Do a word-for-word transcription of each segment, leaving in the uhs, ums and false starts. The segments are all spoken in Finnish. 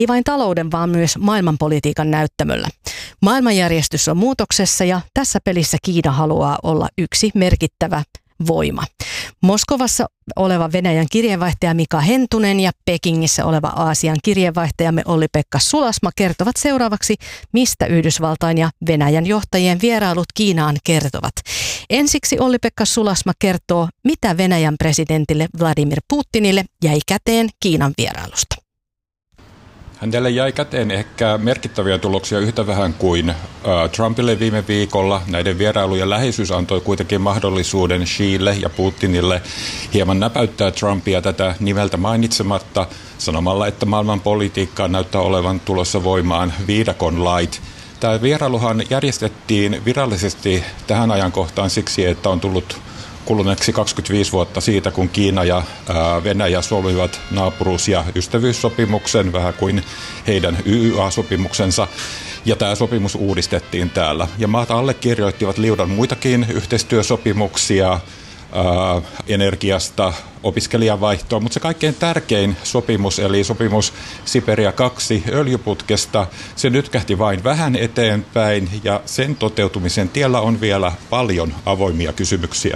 ei vain talouden, vaan myös maailmanpolitiikan näyttämöllä. Maailmanjärjestys on muutoksessa ja tässä pelissä Kiina haluaa olla yksi merkittävä voima. Moskovassa oleva Venäjän kirjeenvaihtaja Mika Hentunen ja Pekingissä oleva Aasian kirjeenvaihtajamme Olli-Pekka Sulasma kertovat seuraavaksi, mistä Yhdysvaltain ja Venäjän johtajien vierailut Kiinaan kertovat. Ensiksi Olli-Pekka Sulasma kertoo, mitä Venäjän presidentille Vladimir Putinille jäi käteen Kiinan vierailusta. Hänelle jäi käteen ehkä merkittäviä tuloksia yhtä vähän kuin äh, Trumpille viime viikolla. Näiden vierailujen läheisyys antoi kuitenkin mahdollisuuden Xille ja Putinille hieman näpäyttää Trumpia tätä nimeltä mainitsematta sanomalla, että maailman politiikkaan näyttää olevan tulossa voimaan viidakon lait. Tämä vierailuhan järjestettiin virallisesti tähän ajankohtaan siksi, että on tullut kuluneeksi kaksikymmentäviisi vuotta siitä, kun Kiina ja Venäjä solmivat naapuruus- ja ystävyyssopimuksen, vähän kuin heidän Y Y A-sopimuksensa. Ja tämä sopimus uudistettiin täällä. Ja maat allekirjoittivat liudan muitakin yhteistyösopimuksia ää, energiasta, opiskelijavaihtoa, mutta se kaikkein tärkein sopimus, eli sopimus Siperia kaksi öljyputkesta, se nytkähti vain vähän eteenpäin ja sen toteutumisen tiellä on vielä paljon avoimia kysymyksiä.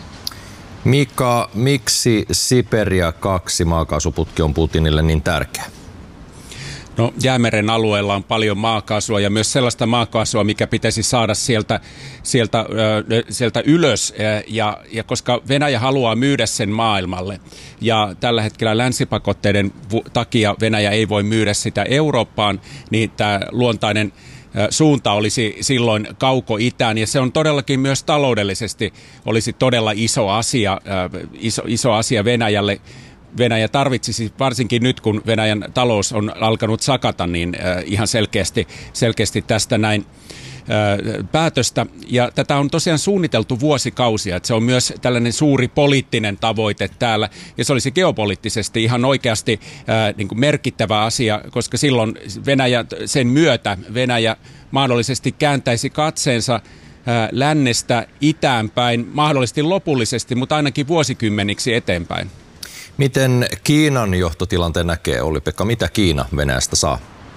Mika, miksi Siperia kaksi maakaasuputki on Putinille niin tärkeä? No, Jäämeren alueella on paljon maakaasua ja myös sellaista maakaasua, mikä pitäisi saada sieltä, sieltä, äh, sieltä ylös. Ja, ja koska Venäjä haluaa myydä sen maailmalle ja tällä hetkellä länsipakotteiden takia Venäjä ei voi myydä sitä Eurooppaan, niin tämä luontainen suunta olisi silloin kauko-itään, ja se on todellakin myös taloudellisesti olisi todella iso asia, iso, iso asia Venäjälle. Venäjä tarvitsisi, varsinkin nyt kun Venäjän talous on alkanut sakata, niin ihan selkeästi, selkeästi tästä näin päätöstä. Ja tätä on tosiaan suunniteltu vuosikausia, että se on myös tällainen suuri poliittinen tavoite täällä, ja se olisi geopoliittisesti ihan oikeasti ää, niin kuin merkittävä asia, koska silloin Venäjä, sen myötä Venäjä mahdollisesti kääntäisi katseensa ää, lännestä itäänpäin, mahdollisesti lopullisesti, mutta ainakin vuosikymmeniksi eteenpäin. Miten Kiinan johtotilanteen näkee, Olli-Pekka? Mitä Kiina Venäjästä saa?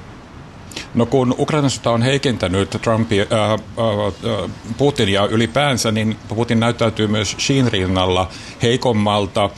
No kun Ukrainan sota on heikentänyt Trumpia, äh, äh, Putinia ylipäänsä, niin Putin näyttäytyy myös Xin rinnalla heikommalta äh,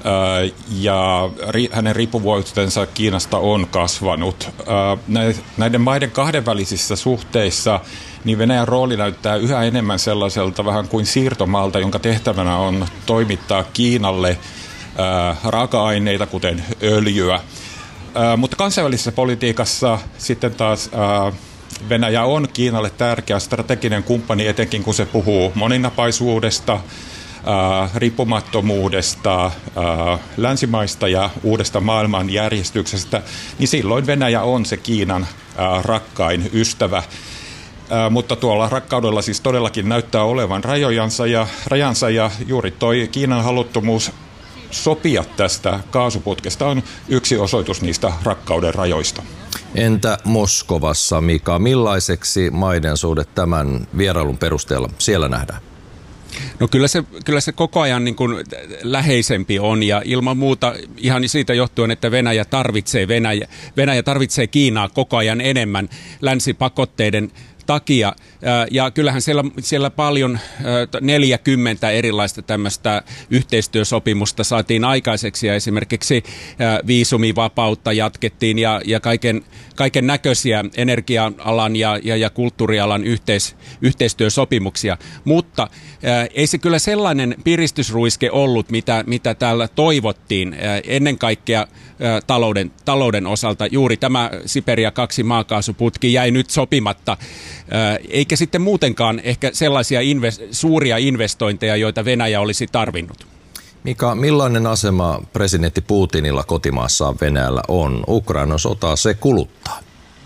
ja ri, hänen riippuvuutensa Kiinasta on kasvanut. Äh, näiden maiden kahdenvälisissä suhteissa niin Venäjän rooli näyttää yhä enemmän sellaiselta vähän kuin siirtomaalta, jonka tehtävänä on toimittaa Kiinalle äh, raaka-aineita, kuten öljyä. Äh, mutta kansainvälisessä politiikassa sitten taas äh, Venäjä on Kiinalle tärkeä strateginen kumppani, etenkin kun se puhuu moninapaisuudesta, äh, riippumattomuudesta, äh, länsimaista ja uudesta maailmanjärjestyksestä, niin silloin Venäjä on se Kiinan äh, rakkain ystävä. Äh, mutta tuolla rakkaudella siis todellakin näyttää olevan rajojansa ja, rajansa ja juuri toi Kiinan haluttomuus sopia tästä kaasuputkesta on yksi osoitus niistä rakkauden rajoista. Entä Moskovassa, Mika? Millaiseksi maiden suhde tämän vierailun perusteella siellä nähdään? No kyllä se, kyllä se koko ajan niin kuin läheisempi on, ja ilman muuta ihan siitä johtuen, että Venäjä tarvitsee, Venäjä, Venäjä tarvitsee Kiinaa koko ajan enemmän länsipakotteiden takia. Ja kyllähän siellä, siellä paljon neljäkymmentä erilaista tämmöistä yhteistyösopimusta saatiin aikaiseksi, ja esimerkiksi viisumivapautta jatkettiin ja, ja kaiken, kaiken näköisiä energia-alan ja, ja, ja kulttuurialan yhteis, yhteistyösopimuksia. Mutta ää, ei se kyllä sellainen piristysruiske ollut, mitä, mitä täällä toivottiin ää, ennen kaikkea ää, talouden, talouden osalta. Juuri tämä Siperia kaksi maakaasuputki jäi nyt sopimatta, ää, eikä sitten muutenkaan ehkä sellaisia invest- suuria investointeja, joita Venäjä olisi tarvinnut. Mika, millainen asema presidentti Putinilla kotimaassaan Venäjällä on? Ukrainan sota, se kuluttaa.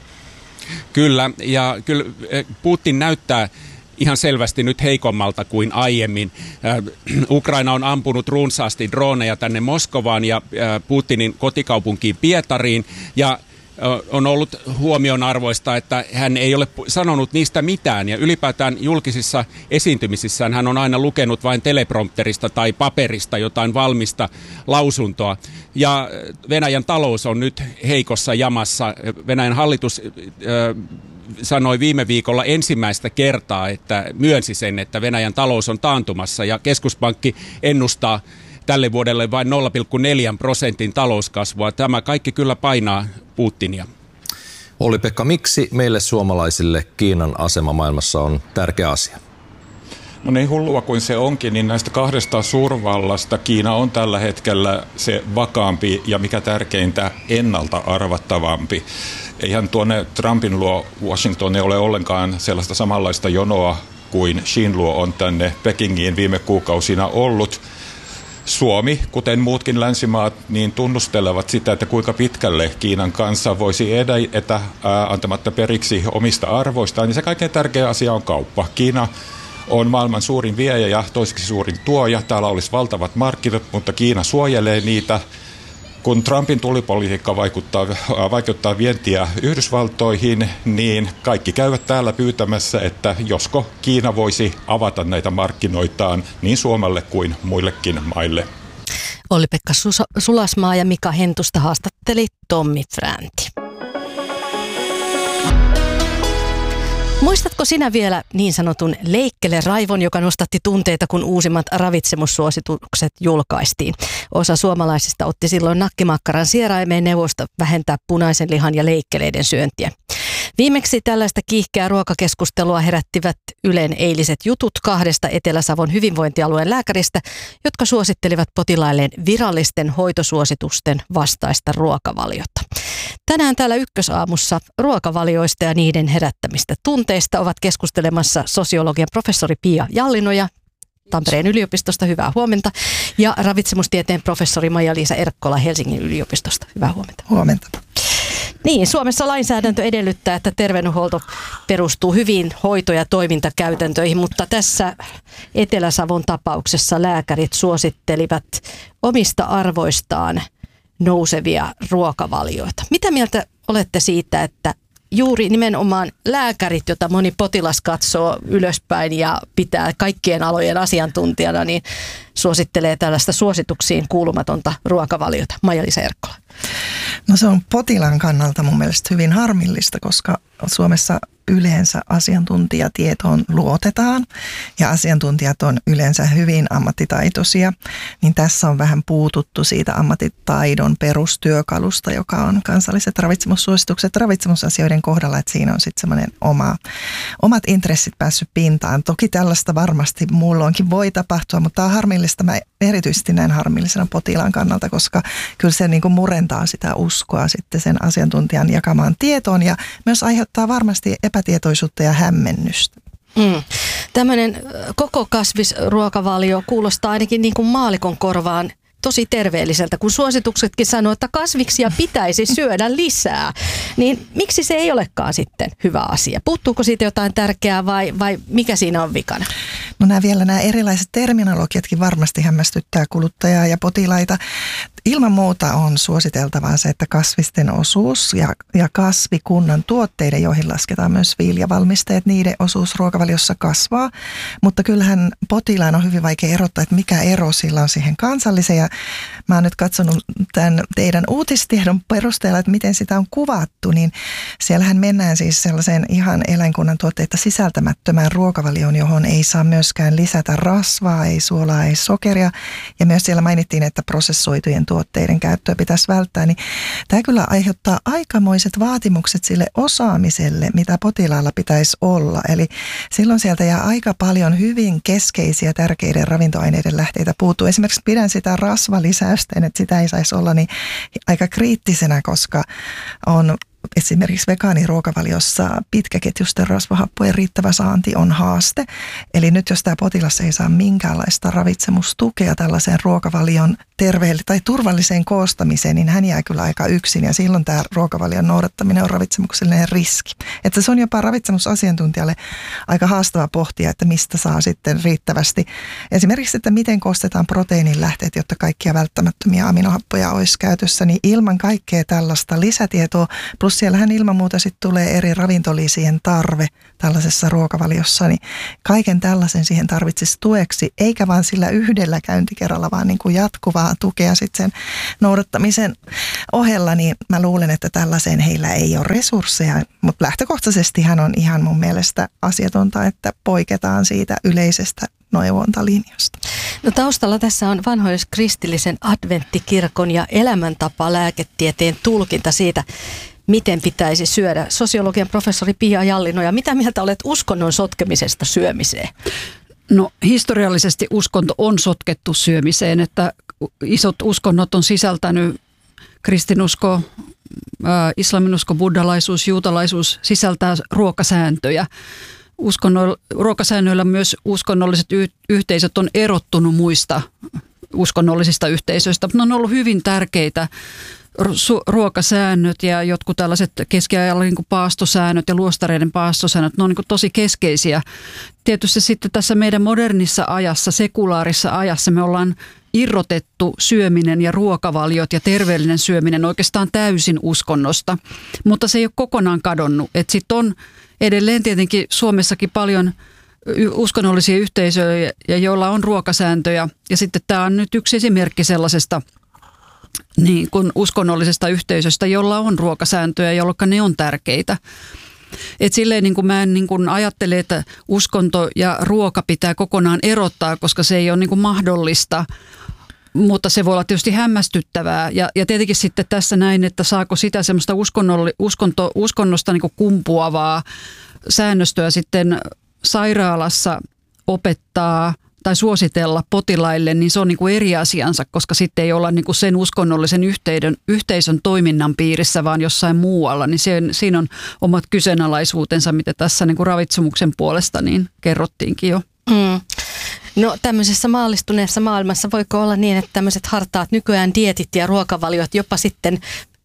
Kyllä, ja kyllä Putin näyttää ihan selvästi nyt heikommalta kuin aiemmin. Ukraina on ampunut runsaasti drooneja tänne Moskovaan ja Putinin kotikaupunkiin Pietariin, ja on ollut huomionarvoista, että hän ei ole sanonut niistä mitään ja ylipäätään julkisissa esiintymisissään hän on aina lukenut vain teleprompterista tai paperista jotain valmista lausuntoa. Ja Venäjän talous on nyt heikossa jamassa. Venäjän hallitus äh, sanoi viime viikolla ensimmäistä kertaa, että myönsi sen, että Venäjän talous on taantumassa ja keskuspankki ennustaa tälle vuodelle vain nolla pilkku neljä prosentin talouskasvua. Tämä kaikki kyllä painaa Putinia. Olli-Pekka, miksi meille suomalaisille Kiinan asema maailmassa on tärkeä asia? No niin hullua kuin se onkin, niin näistä kahdesta suurvallasta Kiina on tällä hetkellä se vakaampi ja mikä tärkeintä ennalta arvattavampi. Eihän tuonne Trumpin luo Washington ei ole ollenkaan sellaista samanlaista jonoa kuin Xin luo on tänne Pekingiin viime kuukausina ollut. Suomi, kuten muutkin länsimaat, niin tunnustelevat sitä, että kuinka pitkälle Kiinan kanssa voisi edetä ää, antamatta periksi omista arvoistaan. Ja se kaikkein tärkeä asia on kauppa. Kiina on maailman suurin viejä ja toiseksi suurin tuoja. Täällä olisi valtavat markkinat, mutta Kiina suojelee niitä. Kun Trumpin tulipolitiikka vaikuttaa, vaikuttaa vientiä Yhdysvaltoihin, niin kaikki käyvät täällä pyytämässä, että josko Kiina voisi avata näitä markkinoitaan niin Suomelle kuin muillekin maille. Olli-Pekka Sulasmaa ja Mika Hentusta haastatteli Tommi Fränti. Muistatko sinä vielä niin sanotun leikkele-raivon, joka nostatti tunteita, kun uusimmat ravitsemussuositukset julkaistiin? Osa suomalaisista otti silloin nakkimakkaran sieraimeen neuvosta vähentää punaisen lihan ja leikkeleiden syöntiä. Viimeksi tällaista kiihkeää ruokakeskustelua herättivät Ylen eiliset jutut kahdesta Etelä-Savon hyvinvointialueen lääkäristä, jotka suosittelivat potilailleen virallisten hoitosuositusten vastaista ruokavaliota. Tänään täällä Ykkösaamussa ruokavalioista ja niiden herättämistä tunteista ovat keskustelemassa sosiologian professori Pia Jallinoja Tampereen yliopistosta, hyvää huomenta, ja ravitsemustieteen professori Maija-Liisa Erkkola Helsingin yliopistosta, hyvää huomenta. Huomenta. Niin, Suomessa lainsäädäntö edellyttää, että terveydenhuolto perustuu hyviin hoito- ja toimintakäytäntöihin, mutta tässä Etelä-Savon tapauksessa lääkärit suosittelivat omista arvoistaan nousevia ruokavalioita. Mitä mieltä olette siitä, että juuri nimenomaan lääkärit, jota moni potilas katsoo ylöspäin ja pitää kaikkien alojen asiantuntijana, niin suosittelee tällaista suosituksiin kuulumatonta ruokavaliota? Maija-Liisa Erkkola. No se on potilaan kannalta mun mielestä hyvin harmillista, koska Suomessa yleensä asiantuntijatietoon luotetaan ja asiantuntijat on yleensä hyvin ammattitaitoisia, niin tässä on vähän puututtu siitä ammattitaidon perustyökalusta, joka on kansalliset ravitsemussuositukset ravitsemusasioiden kohdalla, että siinä on sitten semmoinen oma, omat intressit päässyt pintaan. Toki tällaista varmasti muulloinkin voi tapahtua, mutta tämä on harmillista. Mä erityisesti näen harmillisena potilaan kannalta, koska kyllä se niin kuin murentaa sitä uskoa sitten sen asiantuntijan jakamaan tietoon ja myös aiheuttaa varmasti epätietoisuutta ja hämmennystä. Mm. Tämmöinen koko kasvisruokavalio kuulostaa ainakin niin kuin maallikon korvaan tosi terveelliseltä, kun suosituksetkin sanoo, että kasviksia pitäisi syödä lisää. Niin miksi se ei olekaan sitten hyvä asia? Puuttuuko siitä jotain tärkeää vai, vai mikä siinä on vikana? No nämä vielä nämä erilaiset terminologiatkin varmasti hämmästyttää kuluttajaa ja potilaita. Ilman muuta on suositeltavaa se, että kasvisten osuus ja, ja kasvikunnan tuotteiden, joihin lasketaan myös viljavalmisteet, niiden osuus ruokavaliossa kasvaa. Mutta kyllähän potilaan on hyvin vaikea erottaa, että mikä ero sillä on siihen kansalliseen. Ja mä oon nyt katsonut tämän teidän uutistiedon perusteella, että miten sitä on kuvattu, niin siellähän mennään siis sellaiseen ihan eläinkunnan tuotteita sisältämättömään ruokavalioon, johon ei saa myöskään lisätä rasvaa, ei suolaa, ei sokeria. Ja myös siellä mainittiin, että prosessoitujen tuotteiden käyttöä pitäisi välttää, niin tämä kyllä aiheuttaa aikamoiset vaatimukset sille osaamiselle, mitä potilaalla pitäisi olla. Eli silloin sieltä jää aika paljon hyvin keskeisiä tärkeiden ravintoaineiden lähteitä puuttuu. Esimerkiksi pidän sitä rasvalisäystä, että sitä ei saisi olla, niin aika kriittisenä, koska on esimerkiksi vegaaniruokavaliossa pitkäketjusten rasvahappojen riittävä saanti on haaste. Eli nyt jos tämä potilas ei saa minkäänlaista ravitsemustukea tällaiseen ruokavalion terveelle tai turvalliseen koostamiseen, niin hän jää kyllä aika yksin ja silloin tämä ruokavalion noudattaminen on ravitsemuksellinen riski. Että se on jopa ravitsemusasiantuntijalle aika haastava pohtia, että mistä saa sitten riittävästi. Esimerkiksi, että miten koostetaan proteiinin lähteet, jotta kaikkia välttämättömiä aminohappoja olisi käytössä, niin ilman kaikkea tällaista lisätietoa, plus siellähän ilman muuta sitten tulee eri ravintolisien tarve tällaisessa ruokavaliossa, niin kaiken tällaisen siihen tarvitsisi tueksi, eikä vaan sillä yhdellä käyntikerralla, vaan niin kuin jatkuvaa tukea sitten sen noudattamisen ohella, niin mä luulen, että tällaiseen heillä ei ole resursseja, mutta lähtökohtaisesti hän on ihan mun mielestä asiatonta, että poiketaan siitä yleisestä neuvontalinjasta. No taustalla tässä on vanhoilliskristillisen adventtikirkon ja elämäntapa lääketieteen tulkinta siitä, miten pitäisi syödä. Sosiologian professori Pia Jallinoja, mitä mieltä olet uskonnon sotkemisesta syömiseen? No historiallisesti uskonto on sotkettu syömiseen, että isot uskonnot on sisältänyt kristinusko, islaminusko, buddhalaisuus, juutalaisuus sisältää ruokasääntöjä. Uskonno, ruokasäännöillä myös uskonnolliset y- yhteisöt on erottunut muista uskonnollisista yhteisöistä, mutta ne on ollut hyvin tärkeitä su- ruokasäännöt ja jotkut tällaiset keskiajalla niin kuin paastosäännöt ja luostareiden paastosäännöt, ne on niin kuin tosi keskeisiä. Tietysti sitten tässä meidän modernissa ajassa, sekulaarissa ajassa me ollaan irrotettu syöminen ja ruokavaliot ja terveellinen syöminen oikeastaan täysin uskonnosta, mutta se ei ole kokonaan kadonnut. Että sitten on edelleen tietenkin Suomessakin paljon uskonnollisia yhteisöjä, joilla on ruokasääntöjä. Ja sitten tämä on nyt yksi esimerkki sellaisesta niin kuin uskonnollisesta yhteisöstä, jolla on ruokasääntöjä, jolloin ne on tärkeitä. Et silleen niin kuin mä en niin kuin ajattele, että uskonto ja ruoka pitää kokonaan erottaa, koska se ei ole niin kuin mahdollista. Mutta se voi olla tietysti hämmästyttävää ja, ja tietenkin sitten tässä näin, että saako sitä semmoista uskonto, uskonnosta niin kuin kumpuavaa säännöstöä sitten sairaalassa opettaa tai suositella potilaille, niin se on niin kuin eri asiansa, koska sitten ei olla niin kuin sen uskonnollisen yhteisön, yhteisön toiminnan piirissä, vaan jossain muualla. Niin se, siinä on omat kyseenalaisuutensa, mitä tässä niin kuin ravitsemuksen puolesta niin kerrottiinkin jo. Mm. No tämmöisessä maallistuneessa maailmassa voiko olla niin, että tämmöiset hartaat nykyään dieetit ja ruokavaliot jopa sitten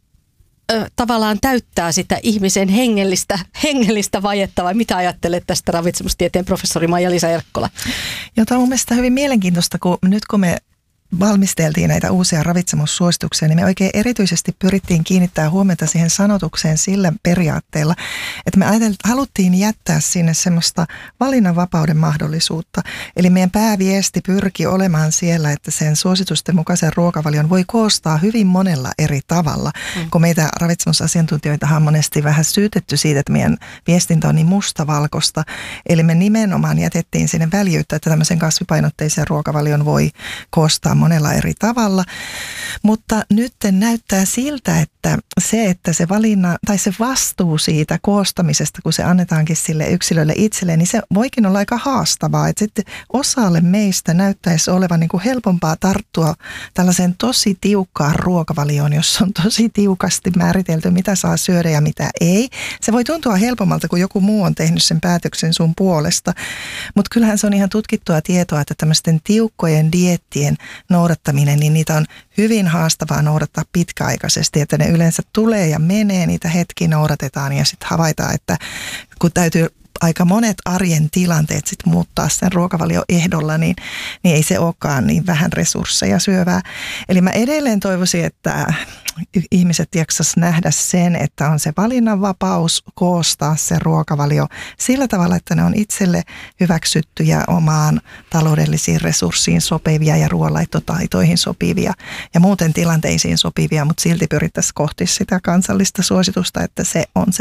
ö, tavallaan täyttää sitä ihmisen hengellistä, hengellistä vajetta, vai mitä ajattelet tästä ravitsemustieteen professori Maija-Liisa Erkkola? Joo, tämä on mun mielestä hyvin mielenkiintoista, kun nyt kun me valmisteltiin näitä uusia ravitsemussuosituksia, niin me oikein erityisesti pyrittiin kiinnittää huomiota siihen sanotukseen sillä periaatteella, että me haluttiin jättää sinne semmoista valinnanvapauden mahdollisuutta. Eli meidän pääviesti pyrki olemaan siellä, että sen suositusten mukaisen ruokavalion voi koostaa hyvin monella eri tavalla, mm. kun meitä ravitsemusasiantuntijoita on monesti vähän syytetty siitä, että meidän viestintä on niin mustavalkoista. Eli me nimenomaan jätettiin sinne väljyyttä, että tämmöisen kasvipainotteisen ruokavalion voi koostaa monella eri tavalla, mutta nyt näyttää siltä, että se, että se valinna tai se vastuu siitä koostamisesta, kun se annetaankin sille yksilölle itselleen, niin se voikin olla aika haastavaa. Että sitten osalle meistä näyttäisi olevan niin kuin helpompaa tarttua tällaiseen tosi tiukkaan ruokavalioon, jossa on tosi tiukasti määritelty, mitä saa syödä ja mitä ei. Se voi tuntua helpommalta, kun joku muu on tehnyt sen päätöksen sun puolesta, mutta kyllähän se on ihan tutkittua tietoa, että tämmöisten tiukkojen dieettien noudattaminen, niin niitä on hyvin haastavaa noudattaa pitkäaikaisesti, että ne yleensä tulee ja menee, niitä hetki noudatetaan ja sitten havaitaan, että kun täytyy aika monet arjen tilanteet sit muuttaa sen ruokavalioehdolla, niin, niin ei se olekaan niin vähän resursseja syövää. Eli mä edelleen toivoisin, että ihmiset jaksas nähdä sen, että on se valinnanvapaus koostaa se ruokavalio sillä tavalla, että ne on itselle hyväksyttyjä omaan taloudellisiin resurssiin sopivia ja ruoanlaittotaitoihin sopivia ja muuten tilanteisiin sopivia, mutta silti pyrittäisiin kohti sitä kansallista suositusta, että se on se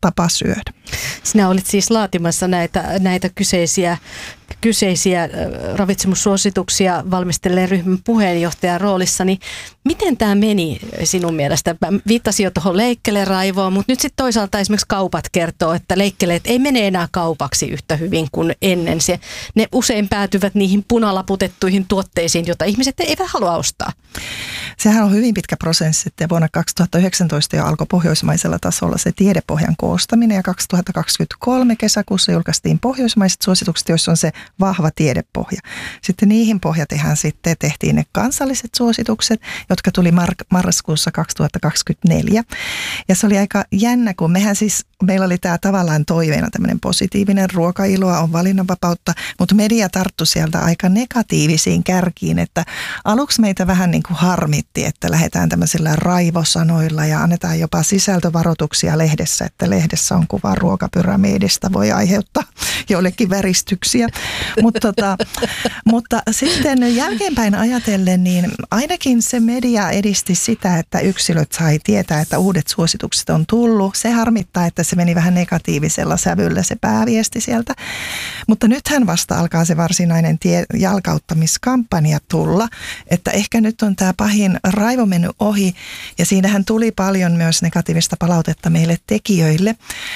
tapa syödä. Sinä olit siis laatimassa näitä, näitä kyseisiä, kyseisiä ravitsemussuosituksia valmistelleen ryhmän puheenjohtajan roolissa, niin miten tämä meni sinun mielestä? Viittasin jo tuohon leikkeleraivoon, mutta nyt sitten toisaalta esimerkiksi kaupat kertoo, että leikkeleet ei mene enää kaupaksi yhtä hyvin kuin ennen. Se, ne usein päätyvät niihin punalaputettuihin tuotteisiin, joita ihmiset eivät halua ostaa. Sehän on hyvin pitkä prosessi, että vuonna kaksituhattayhdeksäntoista jo alkoi pohjoismaisella tasolla se tiedepohjan koostaminen ja kaksituhattakaksikymmentäkolme kesäkuussa julkaistiin pohjoismaiset suositukset, joissa on se vahva tiedepohja. Sitten niihin pohjatehän sitten tehtiin ne kansalliset suositukset, jotka tuli mar- marraskuussa kaksituhattakaksikymmentäneljä. Ja se oli aika jännä, kun mehän siis, meillä oli tämä tavallaan toiveena tämmöinen positiivinen ruokailoa, on valinnanvapautta, mutta media tarttui sieltä aika negatiivisiin kärkiin, että aluksi meitä vähän niin kuin harmitti, että lähdetään tämmöisillä raivosanoilla ja annetaan jopa sisältövaroituksia lehdessä, että lehdessä on kuva ruokapyramiidista, voi aiheuttaa joillekin väristyksiä. Mutta, tota, mutta sitten jälkeenpäin ajatellen, niin ainakin se media edisti sitä, että yksilöt sai tietää, että uudet suositukset on tullut. Se harmittaa, että se meni vähän negatiivisella sävyllä se pääviesti sieltä. Mutta nythän vasta alkaa se varsinainen tie, jalkauttamiskampanja tulla, että ehkä nyt on tämä pahin raivo mennyt ohi ja siinähän tuli paljon myös negatiivista palautetta meille tekijöille.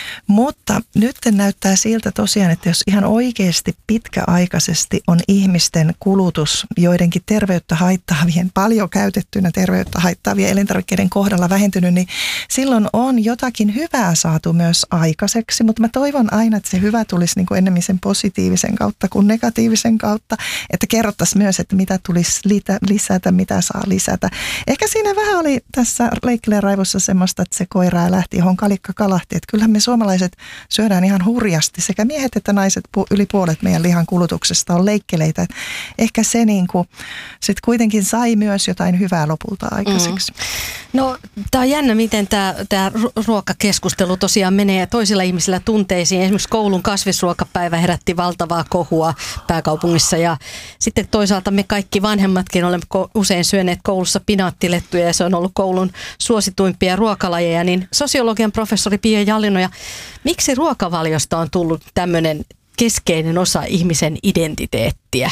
Mutta nyt näyttää siltä tosiaan, että jos ihan oikeasti pitkäaikaisesti on ihmisten kulutus joidenkin terveyttä haittaavien, paljon käytettynä terveyttä haittaavien elintarvikkeiden kohdalla vähentynyt, niin silloin on jotakin hyvää saatu myös aikaiseksi, mutta mä toivon aina, että se hyvä tulisi niin kuin ennemmin sen positiivisen kautta kuin negatiivisen kautta, että kerrottaisiin myös, että mitä tulisi lisätä, mitä saa lisätä. Ehkä siinä vähän oli tässä leikkeleraivossa semmoista, että se koiraa lähti, johon kalikka kalahti, että kyllähän me suomalaiset syödään ihan hurjasti, sekä miehet että naiset, yli puolet meidän lihan kulutuksesta on leikkeleitä. Ehkä se niin kuin sit kuitenkin sai myös jotain hyvää lopulta aikaiseksi. Mm. No, tämä on jännä, miten tämä, tämä ruokakeskustelu tosiaan menee toisilla ihmisillä tunteisiin. Esimerkiksi koulun kasvisruokapäivä herätti valtavaa kohua pääkaupungissa ja sitten toisaalta me kaikki vanhemmatkin olemme usein syöneet koulussa pinaattilettuja ja se on ollut koulun suosituimpia ruokalajeja. Niin sosiologian professori Pia Jalinoja, miksi ruokavaliosta on tullut tämmöinen keskeinen osa ihmisen identiteettiä?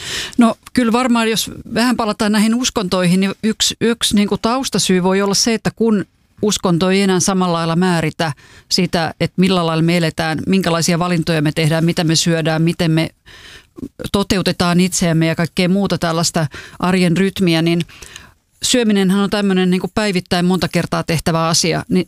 No kyllä varmaan, jos vähän palataan näihin uskontoihin, niin yksi, yksi niin kuin taustasyy voi olla se, että kun uskonto ei enää samalla lailla määritä sitä, että millä lailla me eletään, minkälaisia valintoja me tehdään, mitä me syödään, miten me toteutetaan itseämme ja kaikkea muuta tällaista arjen rytmiä, niin syöminenhän on tämmöinen niin kuin päivittäin monta kertaa tehtävä asia, niin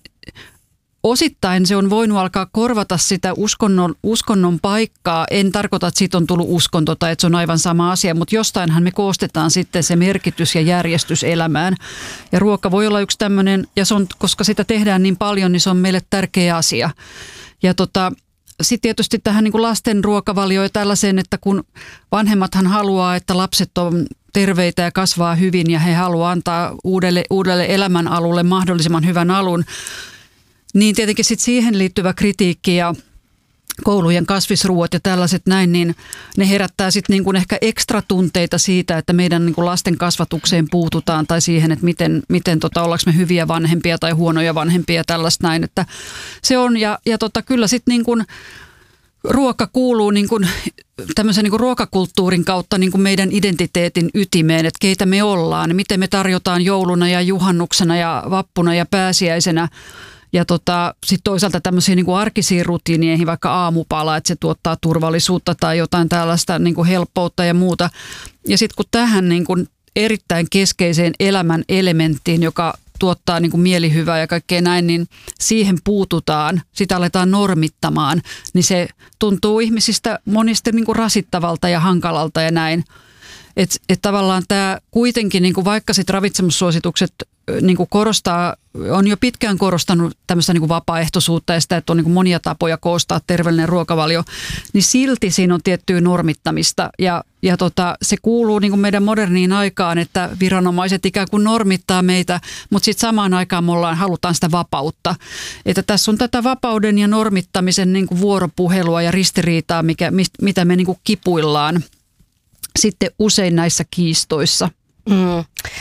osittain se on voinut alkaa korvata sitä uskonnon, uskonnon paikkaa. En tarkoita, että siitä on tullut uskonto tai että se on aivan sama asia, mutta jostainhan me koostetaan sitten se merkitys ja järjestys elämään. Ja ruoka voi olla yksi tämmöinen, ja se on, koska sitä tehdään niin paljon, niin se on meille tärkeä asia. Ja tota, sitten tietysti tähän niin kuin lasten ruokavalio ja tällaiseen, että kun vanhemmathan haluaa, että lapset on terveitä ja kasvaa hyvin ja he haluaa antaa uudelle, uudelle elämän alulle mahdollisimman hyvän alun, niin tietenkin sit siihen liittyvä kritiikki ja koulujen kasvisruuat ja tällaiset näin, niin ne herättää sitten niin kuin ehkä ekstra tunteita siitä, että meidän niin kuin lasten kasvatukseen puututaan tai siihen, että miten, miten tota, ollaanko me hyviä vanhempia tai huonoja vanhempia ja tällaista näin. Että se on ja, ja tota, kyllä sitten niin kuin ruoka kuuluu niin kuin tämmöisen niin kuin ruokakulttuurin kautta niin kuin meidän identiteetin ytimeen, että keitä me ollaan, miten me tarjotaan jouluna ja juhannuksena ja vappuna ja pääsiäisenä. Ja tota, sitten toisaalta tämmöisiin niin kuin arkisiin rutiineihin, vaikka aamupala, että se tuottaa turvallisuutta tai jotain tällaista niin kuin helppoutta ja muuta. Ja sitten kun tähän niin kuin erittäin keskeiseen elämän elementtiin, joka tuottaa niin kuin mielihyvää ja kaikkea näin, niin siihen puututaan, sitä aletaan normittamaan, niin se tuntuu ihmisistä monesti niin kuin rasittavalta ja hankalalta ja näin. Että et tavallaan tämä kuitenkin, niin kuin vaikka sit ravitsemussuositukset niin kuin korostaa, on jo pitkään korostanut tämmöistä niin kuin vapaaehtoisuutta ja sitä, että on niin kuin monia tapoja koostaa terveellinen ruokavalio, niin silti siinä on tiettyä normittamista. Ja, ja tota, se kuuluu niin kuin meidän moderniin aikaan, että viranomaiset ikään kuin normittaa meitä, mutta sitten samaan aikaan me ollaan, halutaan sitä vapautta. Että tässä on tätä vapauden ja normittamisen niin kuin vuoropuhelua ja ristiriitaa, mikä, mitä me niin kuin kipuillaan sitten usein näissä kiistoissa. Mm.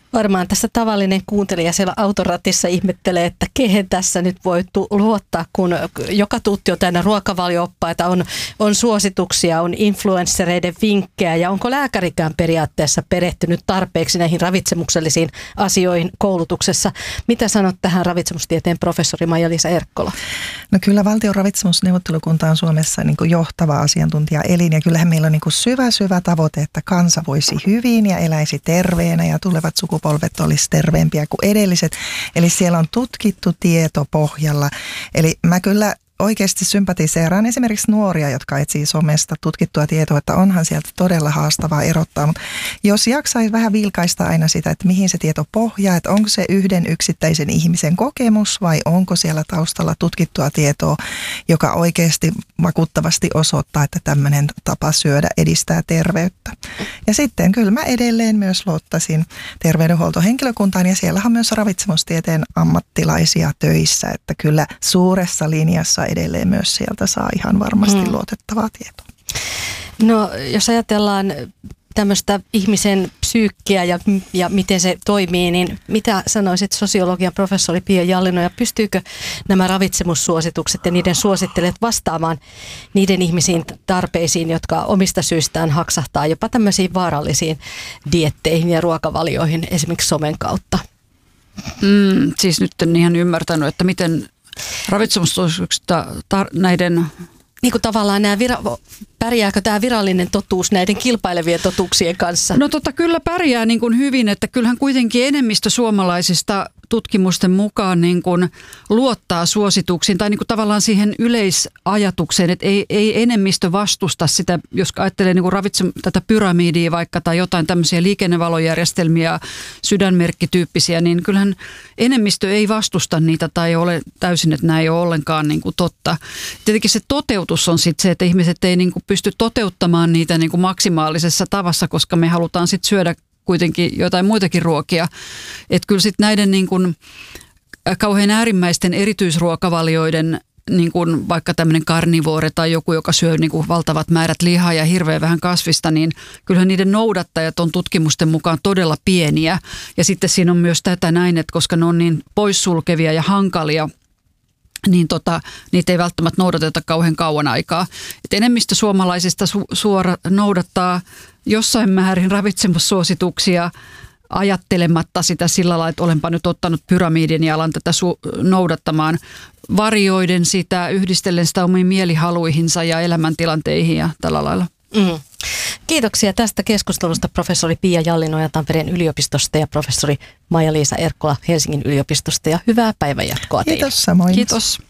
Varmaan tässä tavallinen kuuntelija siellä autoratissa ihmettelee, että kehen tässä nyt voi tu- luottaa, kun joka tuutti on täynnä ruokavalio-oppaita, on, on suosituksia, on influenssereiden vinkkejä ja onko lääkärikään periaatteessa perehtynyt tarpeeksi näihin ravitsemuksellisiin asioihin koulutuksessa. Mitä sanot tähän ravitsemustieteen professori Maija-Liisa Erkkola? No kyllä valtion ravitsemusneuvottelukunta on Suomessa niin kuin johtava asiantuntijaelin ja kyllähän meillä on niin kuin syvä syvä tavoite, että kansa voisi hyvin ja eläisi terveenä ja tulevat sukupolvet olisi terveempiä kuin edelliset. Eli siellä on tutkittu tieto pohjalla. Eli mä kyllä oikeasti sympatiseeraan esimerkiksi nuoria, jotka etsii somesta tutkittua tietoa, että onhan sieltä todella haastavaa erottaa. Mutta jos jaksaisi vähän vilkaista aina sitä, että mihin se tieto pohjaa, että onko se yhden yksittäisen ihmisen kokemus vai onko siellä taustalla tutkittua tietoa, joka oikeasti vakuuttavasti osoittaa, että tämmöinen tapa syödä edistää terveyttä. Ja sitten kyllä mä edelleen myös luottaisin terveydenhuoltohenkilökuntaan ja siellä on myös ravitsemustieteen ammattilaisia töissä, että kyllä suuressa linjassa edelleen myös sieltä saa ihan varmasti hmm. luotettavaa tietoa. No jos ajatellaan tämmöistä ihmisen psyykkiä ja, ja miten se toimii, niin mitä sanoisit sosiologian professori Pia Jallinoja, pystyykö nämä ravitsemussuositukset ja niiden suosittelijat vastaamaan niiden ihmisiin tarpeisiin, jotka omista syistään haksahtaa jopa tämmöisiin vaarallisiin dietteihin ja ruokavalioihin esimerkiksi somen kautta? Mm, siis nyt en ihan ymmärtänyt, että miten ravitsemussuosituksista tar- näiden... Niin kuin tavallaan nämä vira- pärjääkö tämä virallinen totuus näiden kilpailevien totuuksien kanssa? No tota, kyllä pärjää niin kuin hyvin, että kyllähän kuitenkin enemmistö suomalaisista tutkimusten mukaan niin kuin luottaa suosituksiin tai niin kuin tavallaan siihen yleisajatukseen, että ei, ei enemmistö vastusta sitä, jos ajattelee niin kuin ravitsem- tätä pyramidia vaikka tai jotain tämmöisiä liikennevalojärjestelmiä, sydänmerkkityyppisiä, niin kyllähän enemmistö ei vastusta niitä tai ole täysin, että nämä ei ole ollenkaan niin kuin totta. Tietenkin se toteutus on sitten se, että ihmiset ei niin kuin pysty toteuttamaan niitä niin kuin maksimaalisessa tavassa, koska me halutaan sitten syödä kuitenkin jotain muitakin ruokia. Että kyllä sitten näiden niin kuin kauhean äärimmäisten erityisruokavalioiden, niin kuin vaikka tämmöinen karnivoore tai joku, joka syö niin kuin valtavat määrät lihaa ja hirveän vähän kasvista, niin kyllähän niiden noudattajat on tutkimusten mukaan todella pieniä. Ja sitten siinä on myös tätä näin, että koska ne on niin poissulkevia ja hankalia, niin tota, niitä ei välttämättä noudateta kauhean kauan aikaa. Et enemmistö suomalaisista su- suora noudattaa jossain määrin ravitsemussuosituksia ajattelematta sitä sillä lailla, että olenpa nyt ottanut pyramidin ja alan tätä su- noudattamaan, varjoiden sitä, yhdistellen sitä omiin mielihaluihinsa ja elämäntilanteihin ja tällä lailla. Mm. Kiitoksia tästä keskustelusta professori Pia Jallinoja Tampereen yliopistosta ja professori Maija-Liisa Erkkola Helsingin yliopistosta ja hyvää päivänjatkoa teille. Kiitos samoin. Kiitos.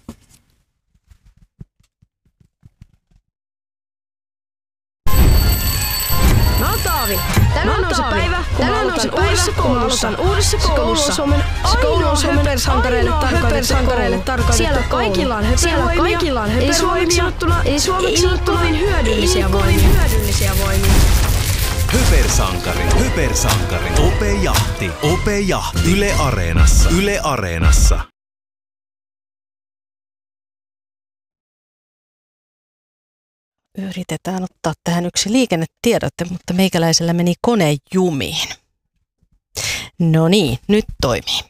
Mä oon Taavi. Tänään on se päivä, tänään on se päivä, kun mä aloitan uudessa koulussa. Suomen ainoa höpersankareille tarkoitettu. Siellä kaikilla on höpervoimia, ei suomeksi sanottuna, ei suomeksi sanottuna hyödyllisiä voimia. Höpersankari, höpersankari, Ope Jahti, Ope Jahti, Yle Areenassa, Yle Areenassa. Yritetään ottaa tähän yksi liikennetiedote, mutta meikäläisellä meni kone jumiin. No niin, nyt toimii.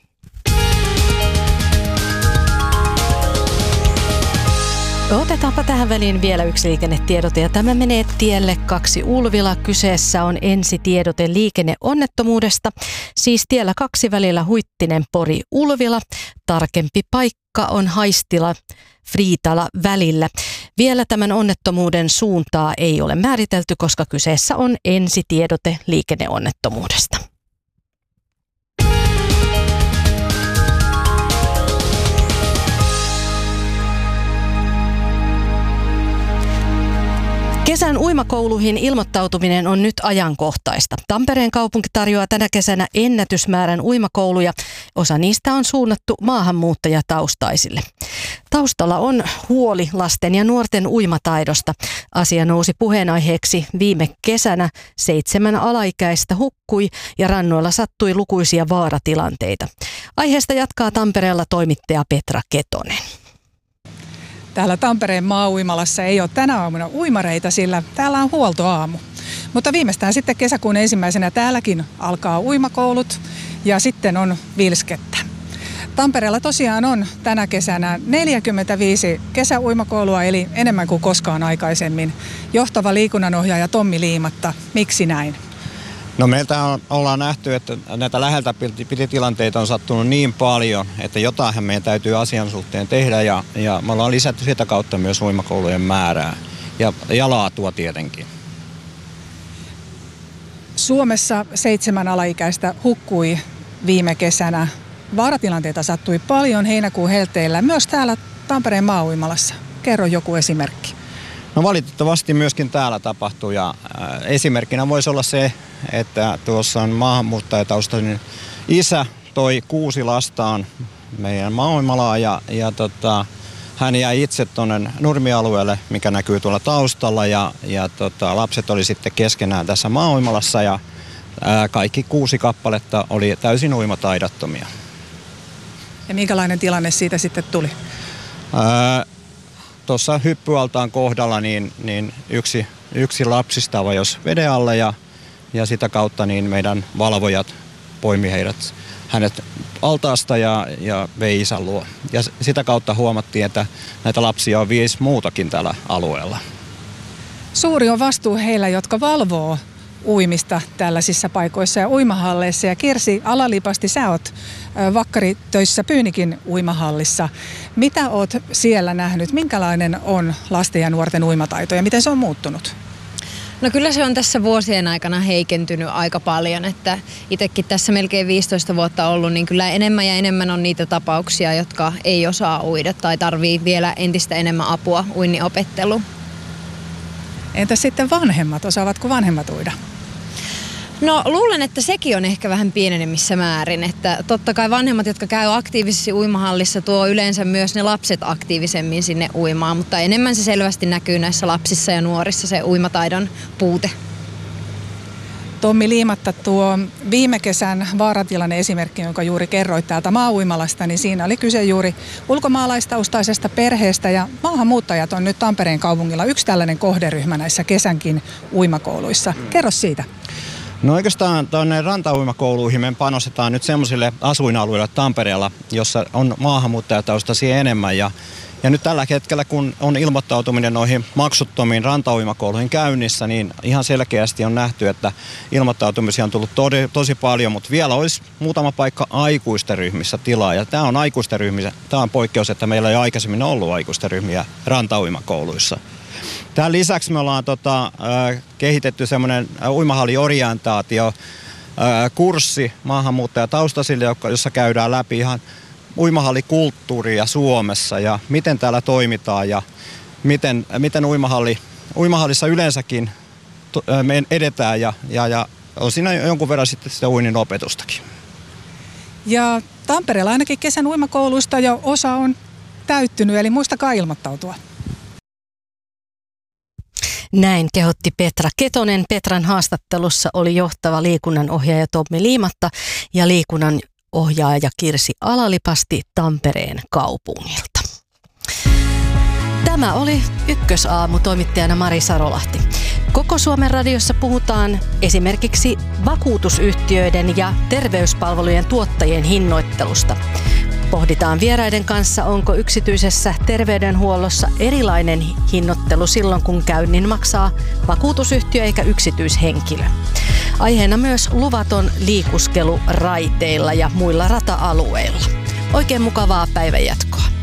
Otetaanpa tähän väliin vielä yksi liikennetiedote ja tämä menee tielle kaksi Ulvila. Kyseessä on ensitiedote liikenneonnettomuudesta. Siis tiellä kaksi välillä Huittinen Pori Ulvila. Tarkempi paikka on Haistila Friitala välillä. Vielä tämän onnettomuuden suuntaa ei ole määritelty, koska kyseessä on ensitiedote liikenneonnettomuudesta. Kesän uimakouluihin ilmoittautuminen on nyt ajankohtaista. Tampereen kaupunki tarjoaa tänä kesänä ennätysmäärän uimakouluja. Osa niistä on suunnattu maahanmuuttajataustaisille. Taustalla on huoli lasten ja nuorten uimataidosta. Asia nousi puheenaiheeksi viime kesänä. Seitsemän alaikäistä hukkui ja rannoilla sattui lukuisia vaaratilanteita. Aiheesta jatkaa Tampereella toimittaja Petra Ketonen. Täällä Tampereen maa-uimalassa ei ole tänä aamuna uimareita, sillä täällä on huoltoaamu. Mutta viimeistään sitten kesäkuun ensimmäisenä täälläkin alkaa uimakoulut. ja sitten on vilskettä. Tampereella tosiaan on tänä kesänä neljäkymmentäviisi kesäuimakoulua, eli enemmän kuin koskaan aikaisemmin. Johtava liikunnanohjaaja Tommi Liimatta, miksi näin? No meiltä on, ollaan nähty, että näitä läheltä pititilanteita on sattunut niin paljon, että jotain meidän täytyy asian suhteen tehdä ja, ja me ollaan lisätty sitä kautta myös uimakoulujen määrää ja, ja laatua tietenkin. Suomessa seitsemän alaikäistä hukkui viime kesänä. Vaaratilanteita sattui paljon heinäkuun helteillä, myös täällä Tampereen maauimalassa. Kerro joku esimerkki. No valitettavasti myöskin täällä tapahtui ja äh, esimerkkinä voisi olla se, että tuossa on maahanmuuttajataustainen isä toi kuusi lastaan meidän maauimalaan ja, ja tota, hän jäi itse tuonne nurmialueelle, mikä näkyy tuolla taustalla ja, ja tota, lapset oli sitten keskenään tässä maauimalassa ja ää, kaikki kuusi kappaletta oli täysin uimataidattomia. Ja minkälainen tilanne siitä sitten tuli? Tuossa hyppyaltaan kohdalla niin, niin yksi, yksi lapsista vajosi veden alle ja, ja sitä kautta niin meidän valvojat poimi heidät hänet altaasta ja, ja vei isän luo. Ja sitä kautta huomattiin, että näitä lapsia on viisi muutakin tällä alueella. Suuri on vastuu heillä, jotka valvoo uimista tällaisissa paikoissa ja uimahalleissa. Ja Kirsi Alalipasti, sä oot vakkaritöissä Pyynikin uimahallissa. Mitä oot siellä nähnyt? Minkälainen on lasten ja nuorten uimataito ja miten se on muuttunut? No kyllä se on tässä vuosien aikana heikentynyt aika paljon, että itsekin tässä melkein viisitoista vuotta ollut, niin kyllä enemmän ja enemmän on niitä tapauksia, jotka ei osaa uida tai tarvii vielä entistä enemmän apua uinniopetteluun. Entä sitten vanhemmat? Osaavatko vanhemmat uida? No luulen, että sekin on ehkä vähän pienenemmissä määrin, että totta kai vanhemmat, jotka käy aktiivisesti uimahallissa, tuo yleensä myös ne lapset aktiivisemmin sinne uimaan, mutta enemmän se selvästi näkyy näissä lapsissa ja nuorissa se uimataidon puute. Tommi Liimatta, tuo viime kesän vaaratilanne esimerkki, jonka juuri kerroit täältä maauimalasta, niin siinä oli kyse juuri ulkomaalaistaustaisesta perheestä ja maahanmuuttajat on nyt Tampereen kaupungilla yksi tällainen kohderyhmä näissä kesänkin uimakouluissa. Kerro siitä. No oikeastaan tuonne rantauimakouluihin me panostetaan nyt semmoisille asuinalueille Tampereella, jossa on maahanmuuttajataustaisia enemmän ja Ja nyt tällä hetkellä, kun on ilmoittautuminen noihin maksuttomiin rantauimakouluihin käynnissä, niin ihan selkeästi on nähty, että ilmoittautumisia on tullut to- tosi paljon, mutta vielä olisi muutama paikka aikuisten ryhmissä tilaa. Ja tämä on aikuisten ryhmissä, tämä on poikkeus, että meillä ei aikaisemmin ollut aikuisten ryhmiä rantauimakouluissa. Tämän lisäksi me ollaan tota, äh, kehitetty semmoinen uimahalliorientaatio äh, kurssi maahanmuuttajataustaisille, jossa käydään läpi ihan uimahallikulttuuria Suomessa ja miten täällä toimitaan ja miten, miten uimahalli, uimahallissa yleensäkin to, me edetään ja, ja, ja on siinä jonkun verran sitten sitä uinnin opetustakin. Ja Tampereella ainakin kesän uimakouluista jo osa on täyttynyt, eli muistakaa ilmoittautua. Näin kehotti Petra Ketonen. Petran haastattelussa oli johtava liikunnanohjaaja Tommi Liimatta ja liikunnan ohjaaja Kirsi Alalipasti Tampereen kaupungilta. Tämä oli Ykkösaamu, toimittajana Mari Sarolahti. Koko Suomen radiossa puhutaan esimerkiksi vakuutusyhtiöiden ja terveyspalvelujen tuottajien hinnoittelusta. Pohditaan vieraiden kanssa, onko yksityisessä terveydenhuollossa erilainen hinnoittelu silloin, kun käynnin maksaa vakuutusyhtiö eikä yksityishenkilö. Aiheena myös luvaton liikuskelu raiteilla ja muilla rata-alueilla. Oikein mukavaa päivänjatkoa.